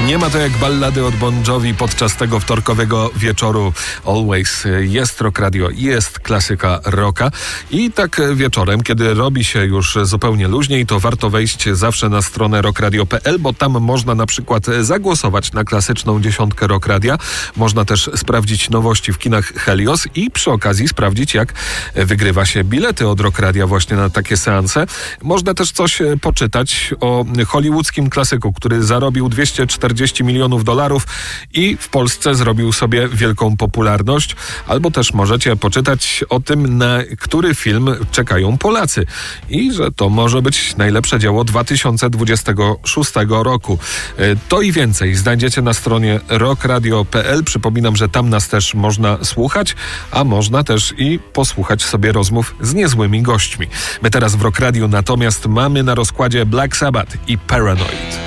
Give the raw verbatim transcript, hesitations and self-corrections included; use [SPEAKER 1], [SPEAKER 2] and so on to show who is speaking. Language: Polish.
[SPEAKER 1] Nie ma to jak ballady od Bon Jovi podczas tego wtorkowego wieczoru. Always jest Rock Radio, jest klasyka rocka. I tak wieczorem, kiedy robi się już zupełnie luźniej, to warto wejść zawsze na stronę rock radio kropka p l, bo tam można na przykład zagłosować na klasyczną dziesiątkę Rock Radia. Można też sprawdzić nowości w kinach Helios i przy okazji sprawdzić, jak wygrywa się bilety od Rock Radia właśnie na takie seanse. Można też coś poczytać o hollywoodzkim klasyku, który zarobił dwieście czterdzieści milionów dolarów i w Polsce zrobił sobie wielką popularność. Albo też możecie poczytać o tym, na który film czekają Polacy i że to może być najlepsze dzieło dwa tysiące dwudziestego szóstego roku. To i więcej znajdziecie na stronie rock radio kropka p l. Przypominam, że tam nas też można słuchać, a można też i posłuchać sobie rozmów z niezłymi gośćmi. My teraz w Rock Radio natomiast mamy na rozkładzie Black Sabbath i Paranoid.